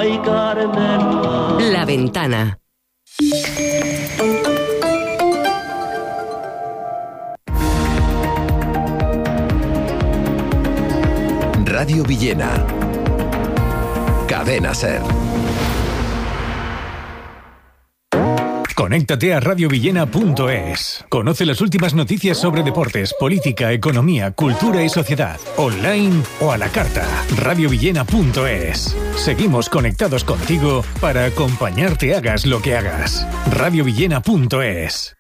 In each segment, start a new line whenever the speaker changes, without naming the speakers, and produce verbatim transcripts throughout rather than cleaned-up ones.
Ay, Carmen.
La Ventana.
Radio Villena. Cadena Ser.
Conéctate a radio villena punto es. Conoce las últimas noticias sobre deportes, política, economía, cultura y sociedad. Online o a la carta. radio villena punto es. Seguimos conectados contigo para acompañarte hagas lo que hagas. radio villena punto es.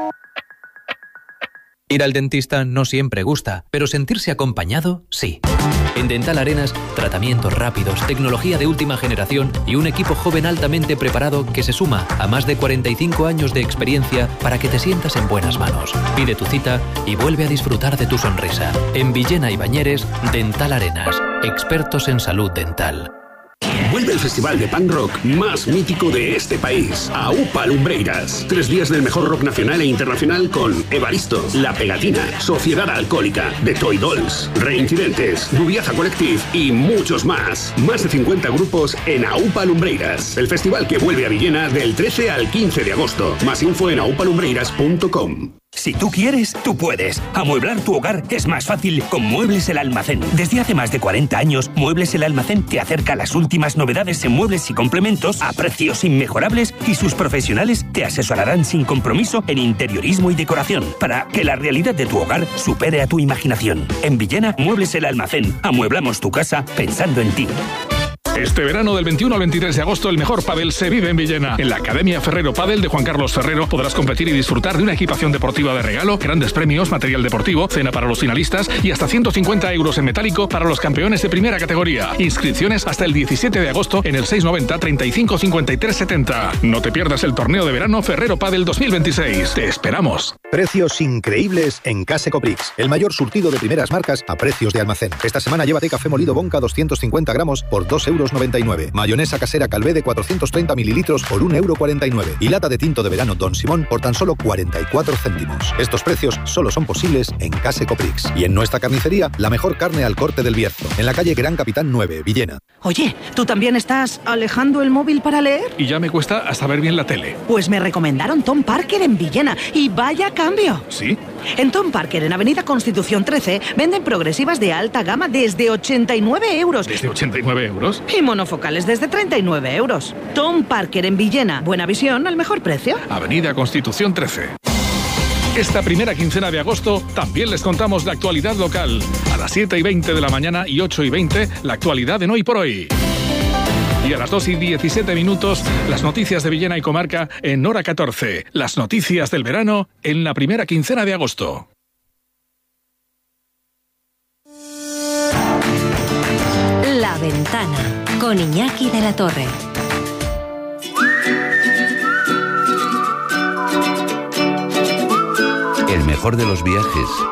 Ir al dentista no siempre gusta, pero sentirse acompañado, sí. En Dental Arenas, tratamientos rápidos, tecnología de última generación y un equipo joven altamente preparado que se suma a más de cuarenta y cinco años de experiencia para que te sientas en buenas manos. Pide tu cita y vuelve a disfrutar de tu sonrisa. En Villena y Bañeres, Dental Arenas, expertos en salud dental.
Vuelve el festival de punk rock más mítico de este país, AUPA Lumbreiras. Tres días del mejor rock nacional e internacional con Evaristo, La Pegatina, Sociedad Alcohólica, The Toy Dolls, Reincidentes, Rubiaza Collective y muchos más. Más de cincuenta grupos en AUPA Lumbreiras. El festival que vuelve a Villena del trece al quince de agosto. Más info en aupa lumbreiras punto com.
Si tú quieres, tú puedes. Amueblar tu hogar es más fácil con Muebles El Almacén. Desde hace más de cuarenta años, Muebles El Almacén te acerca las últimas novedades en muebles y complementos a precios inmejorables y sus profesionales te asesorarán sin compromiso en interiorismo y decoración para que la realidad de tu hogar supere a tu imaginación. En Villena, Muebles El Almacén. Amueblamos tu casa pensando en ti.
Este verano del veintiuno al veintitrés de agosto el mejor pádel se vive en Villena. En la Academia Ferrero Pádel de Juan Carlos Ferrero podrás competir y disfrutar de una equipación deportiva de regalo, grandes premios, material deportivo, cena para los finalistas y hasta ciento cincuenta euros en metálico para los campeones de primera categoría. Inscripciones hasta el diecisiete de agosto en el seiscientos noventa, treinta y cinco, cincuenta y tres setenta. No te pierdas el torneo de verano Ferrero Pádel dos mil veintiséis. Te esperamos.
Precios increíbles en Case Coprix. El mayor surtido de primeras marcas a precios de almacén. Esta semana llévate café molido Bonca doscientos cincuenta gramos por dos euros noventa y nueve. Mayonesa casera Calvé de cuatrocientos treinta mililitros por un euro cuarenta y nueve. Y lata de tinto de verano Don Simón por tan solo cuarenta y cuatro céntimos. Estos precios solo son posibles en Case Coprix. Y en nuestra carnicería, la mejor carne al corte del Bierzo. En la calle Gran Capitán nueve, Villena.
Oye, ¿tú también estás alejando el móvil para leer?
Y ya me cuesta hasta ver bien la tele.
Pues me recomendaron Tom Parker en Villena. Y vaya cambio.
¿Sí?
En Tom Parker, en Avenida Constitución trece, venden progresivas de alta gama desde ochenta y nueve euros.
¿Desde ochenta y nueve euros?
Y monofocales desde treinta y nueve euros. Tom Parker en Villena. Buena visión al mejor precio.
Avenida Constitución trece. Esta primera quincena de agosto también les contamos la actualidad local. A las siete y veinte de la mañana y ocho y veinte, la actualidad en Hoy por Hoy. Y a las dos y diecisiete minutos, las noticias de Villena y comarca en hora catorce. Las noticias del verano en la primera quincena de agosto.
La Ventana, con Iñaki de la Torre.
El mejor de los viajes